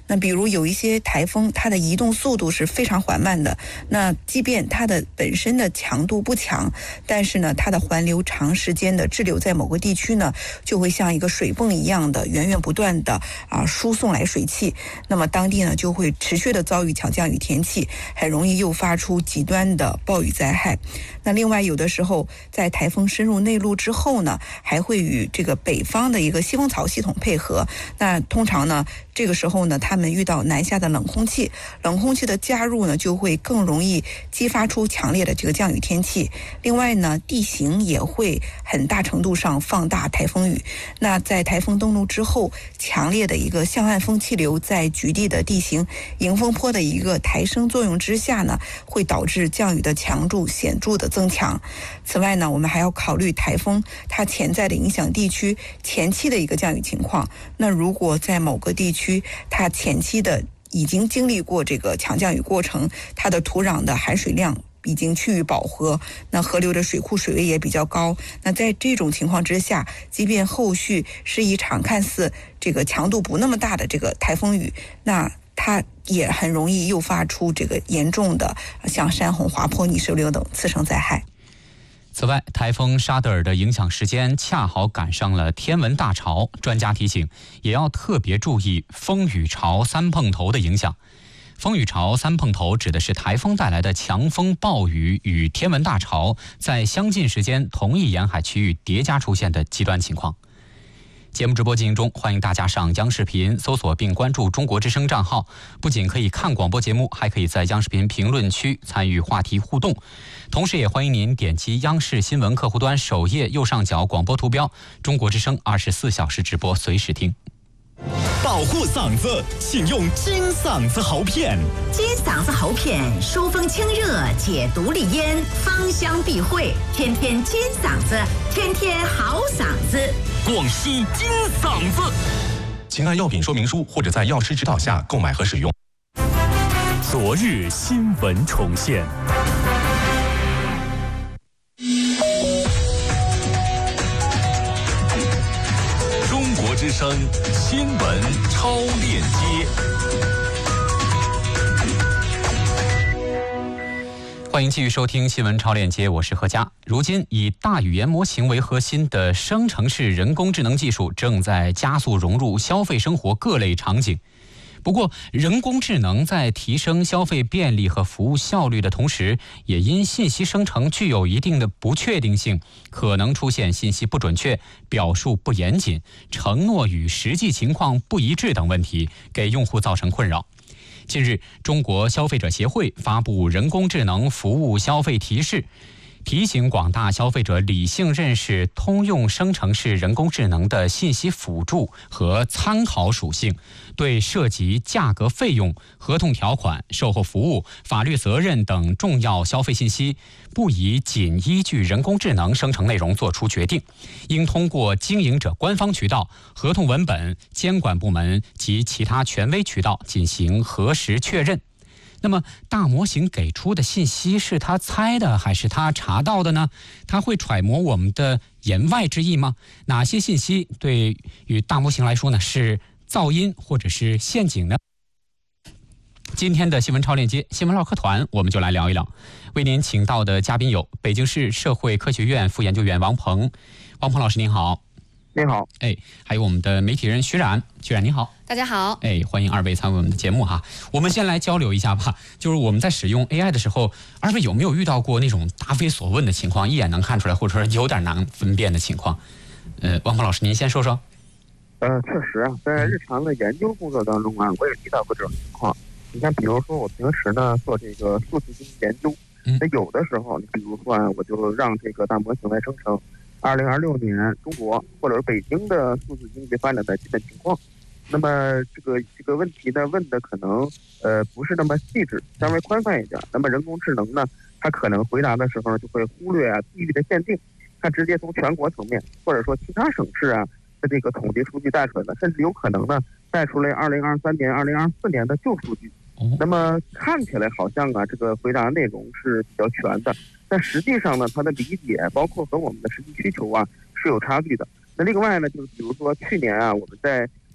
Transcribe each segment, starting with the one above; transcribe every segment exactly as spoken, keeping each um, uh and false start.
那比如有一些台风，它的移动速度是非常缓慢的，那即便它的本身的强度不强，但是呢，它的环流长时间的滞留在某个地区呢，就会像一个水泵一样的源源不断的啊输送来水汽，那么当地呢就会持续的遭遇强降雨天气，很容易诱发出极端的暴雨灾害。那另外有的时候在台风深入内陆之后呢，还会与这个北方的一个西风槽系统配合，那通常呢这个时候呢，他们遇到南下的冷空气，冷空气的加入呢，就会更容易激发出强烈的这个降雨天气。另外呢，地形也会很大程度上放大台风雨。那在台风登陆之后，强烈的一个向岸风气流在局地的地形迎风坡的一个抬升作用之下呢，会导致降雨的强度显著的增强。此外呢，我们还要考虑台风它潜在的影响地区前期的一个降雨情况。那如果在某个地区它前期的已经经历过这个强降雨过程，它的土壤的含水量已经趋于饱和，那河流的水库水位也比较高，那在这种情况之下，即便后续是一场看似这个强度不那么大的这个台风雨，那它也很容易诱发出这个严重的像山洪、滑坡、泥石流等次生灾害。 此外，台风沙德尔的影响时间恰好赶上了天文大潮，专家提醒也要特别注意风雨潮三碰头的影响。风雨潮三碰头指的是台风带来的强风暴雨与天文大潮在相近时间同一沿海区域叠加出现的极端情况。节目直播进行中，欢迎大家上央视频搜索并关注中国之声账号，不仅可以看广播节目，还可以在央视频评论区参与话题互动。同时也欢迎您点击央视新闻客户端首页右上角广播图标，中国之声二十四小时直播，随时听。 保护嗓子，请用金嗓子喉片。 金嗓子喉片疏风清热，解毒利咽，芳香避秽，天天金嗓子，天天好嗓子。 广西金嗓子， 请按药品说明书或者在药师指导下购买和使用。 昨日新闻重现。中国之声新闻超链接。 欢迎继续收听新闻超链接，我是何佳。如今以大语言模型为核心的生成式人工智能技术正在加速融入消费生活各类场景。不过，人工智能在提升消费便利和服务效率的同时，也因信息生成具有一定的不确定性，可能出现信息不准确、表述不严谨、承诺与实际情况不一致等问题，给用户造成困扰。近日，中国消费者协会发布人工智能服务消费提示，提醒广大消费者理性认识通用生成式人工智能的信息辅助和参考属性，对涉及价格、费用、合同条款、售后服务、法律责任等重要消费信息，不宜仅依据人工智能生成内容作出决定，应通过经营者官方渠道、合同文本、监管部门及其他权威渠道进行核实确认。那么大模型给出的信息是他猜的还是他查到的呢？他会揣摩我们的言外之意吗？哪些信息对于大模型来说呢是噪音或者是陷阱呢？今天的新闻超链接新闻唠嗑团，我们就来聊一聊。为您请到的嘉宾有北京市社会科学院副研究员王鹏。王鹏老师您好。 您好。 哎，还有我们的媒体人徐冉。徐冉您好。 大家好。 哎，欢迎二位参与我们的节目哈。我们先来交流一下吧，就是我们在使用 A I 的时候，二位有没有遇到过那种答非所问的情况，一眼能看出来，或者说有点难分辨的情况？呃，王鹏老师您先说说。 呃，确实啊，在日常的研究工作当中啊，我也遇到过这种情况。你看，比如说我平时呢做这个数字经济研究，那有的时候，比如说啊，我就让这个大模型来生成二零二六年中国或者是北京的数字经济发展的基本情况。那么这个这个问题呢问的可能呃不是那么细致，稍微宽泛一点。那么人工智能呢，它可能回答的时候就会忽略啊地域的限定，它直接从全国层面或者说其他省市啊的这个统计数据带出来的，甚至有可能呢带出来二零二三年、二零二四年的旧数据。那么看起来好像啊这个回答内容是比较全的，但实际上呢它的理解包括和我们的实际需求啊是有差距的。那另外呢就是比如说去年啊我们在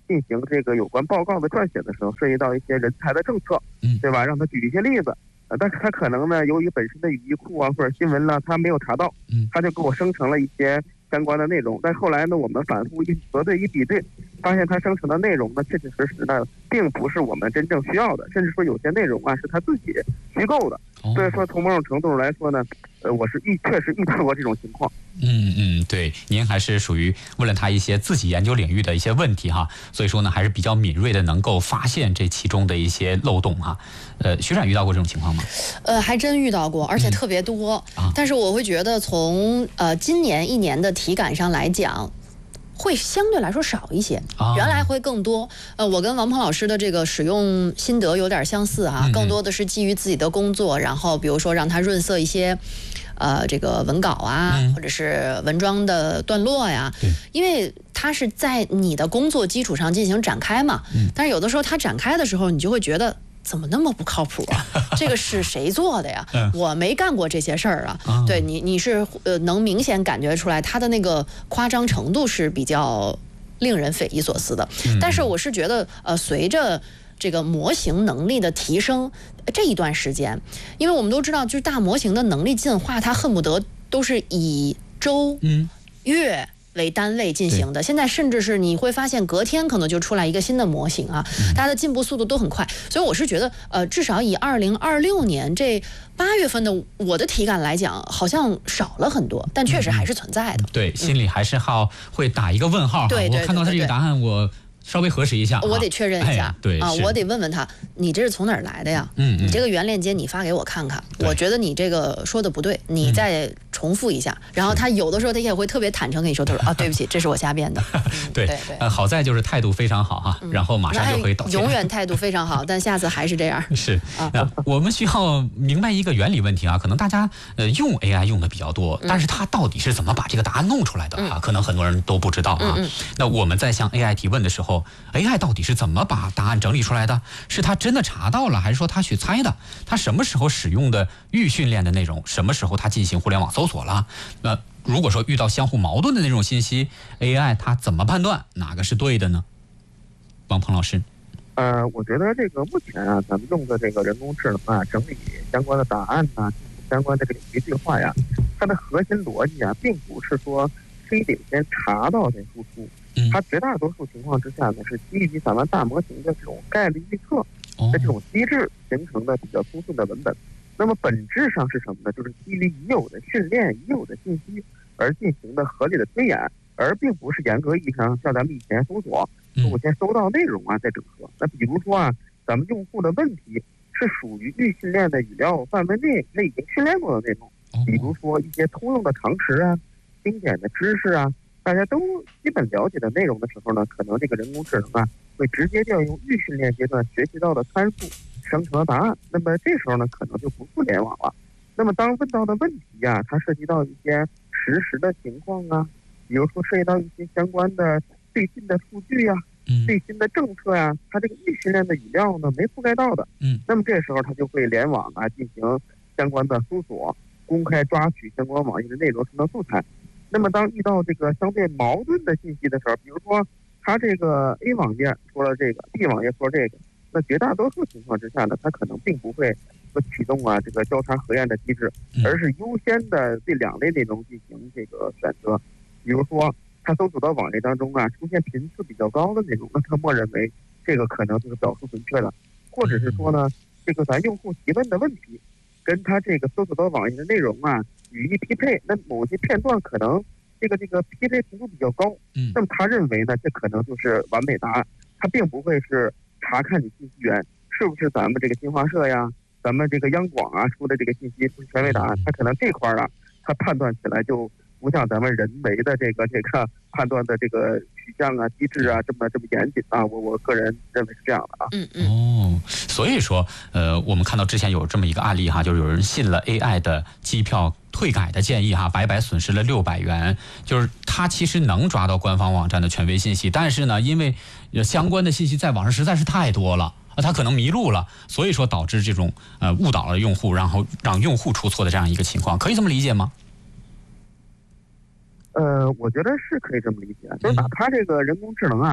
进行这个有关报告的撰写的时候，涉及到一些人才的政策，对吧？让他举一些例子。呃，但是他可能呢，由于本身的语义库啊或者新闻呢，他没有查到，他就给我生成了一些相关的内容。但后来呢，我们反复一核对一比对，发现他生成的内容呢，确确实实呢，并不是我们真正需要的，甚至说有些内容啊是他自己虚构的。所以说，从某种程度来说呢，呃，我是遇确实遇到过这种情况。 嗯嗯，对，您还是属于问了他一些自己研究领域的一些问题哈，所以说呢，还是比较敏锐的，能够发现这其中的一些漏洞哈。呃，学长遇到过这种情况吗？ 呃，还真遇到过，而且特别多。嗯啊、但是我会觉得从呃今年一年的体感上来讲，会相对来说少一些，原来会更多。呃，我跟王鹏老师的这个使用心得有点相似啊，更多的是基于自己的工作，然后比如说让它润色一些。呃，这个文稿啊，或者是文章的段落呀，因为它是在你的工作基础上进行展开嘛。但是有的时候它展开的时候，你就会觉得怎么那么不靠谱啊？这个是谁做的呀？我没干过这些事儿啊。对你，你是呃能明显感觉出来，它的那个夸张程度是比较令人匪夷所思的。但是我是觉得，呃，随着这个模型能力的提升，这一段时间，因为我们都知道，就是大模型的能力进化，它恨不得都是以周、嗯、月为单位进行的。现在甚至是你会发现，隔天可能就出来一个新的模型啊，大家的进步速度都很快。所以我是觉得，呃，至少以二零二六年这八月份的我的体感来讲，好像少了很多，但确实还是存在的。 嗯、对，心里还是好会打一个问号。 对， 我看到他这个答案，我。稍微核实一下， 我得确认一下， 哎、对啊，我得问问他，你这是从哪儿来的呀？嗯，你这个原链接你发给我看看，我觉得你这个说的不对，你再重复一下。嗯、然后他有的时候他也会特别坦诚跟你说，他说啊，对不起，这是我瞎编的。嗯、 对对对、呃，好在就是态度非常好哈，嗯、然后马上就可以道歉。 永远态度非常好，但下次还是这样。 是啊，那我们需要明白一个原理问题啊，可能大家呃用 A I 用的比较多，但是他到底是怎么把这个答案弄出来的啊？嗯、可能很多人都不知道啊。嗯嗯、那我们在向 A I 提问的时候 ，A I 到底是怎么把答案整理出来的？是他真的查到了，还是说他去猜的？他什么时候使用的预训练的内容？什么时候他进行互联网搜索了？那如果说遇到相互矛盾的那种信息 ，A I 它怎么判断哪个是对的呢？王鹏老师， 呃，我觉得这个目前啊，咱们用的这个人工智能啊，整理相关的答案呐、啊，相关的这个领域对话呀，它的核心逻辑啊，并不是说非得先查到再输出。它绝大多数情况之下呢，是基于咱们大模型的这种概率预测的这种机制形成的比较通顺的文本。那么本质上是什么呢？就是基于已有的训练、已有的信息而进行的合理的推演，而并不是严格意义上像咱们以前搜索，我先搜到内容啊再整合。那比如说啊，咱们用户的问题是属于预训练的语料范围内那已经训练过的内容，比如说一些通用的常识啊、经典的知识啊。大家都基本了解的内容的时候呢，可能这个人工智能啊会直接调用预训练阶段学习到的参数生成了答案。那么这时候呢，可能就不互联网了。那么当问到的问题啊，它涉及到一些实时的情况啊，比如说涉及到一些相关的最新的数据啊、最新的政策呀、啊，它这个预训练的语料呢没覆盖到的，嗯，那么这时候它就会联网啊进行相关的搜索，公开抓取相关网页的内容生成素材。那么当遇到这个相对矛盾的信息的时候，比如说它这个 A 网页说了这个 ，B 网页说这个，那绝大多数情况之下呢，它可能并不会说启动啊这个交叉核验的机制，而是优先的对两类内容进行这个选择。比如说它搜索到网页当中啊出现频次比较高的内容，那它默认为这个可能就是表述准确的，或者是说呢，这个咱用户提问的问题跟它这个搜索到网页的内容啊语义匹配，那某些片段可能这个这个匹配程度比较高，嗯，那么他认为呢，这可能就是完美答案，他并不会是查看你信息源是不是咱们这个新华社呀、咱们这个央广啊出的这个信息是权威答案，他可能这块啊，他判断起来就不像咱们人为的这个这个判断的这个取向啊、机制啊这么这么严谨啊，我我个人认为是这样的啊。 嗯嗯。哦，所以说，呃，我们看到之前有这么一个案例哈，就是有人信了 A I 的机票退改的建议哈，白白损失了六百元。就是他其实能抓到官方网站的权威信息，但是呢，因为相关的信息在网上实在是太多了。他可能迷路了，所以说导致这种呃误导了用户，然后让用户出错的这样一个情况，可以这么理解吗？ 呃，我觉得是可以这么理解，就是哪怕这个人工智能啊，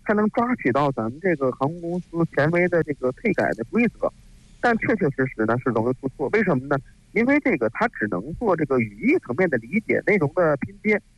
才能抓取到咱们这个航空公司前维的这个配改的规则。但确确实实呢是容易出错，为什么呢？因为这个它只能做这个语义层面的理解，内容的拼接，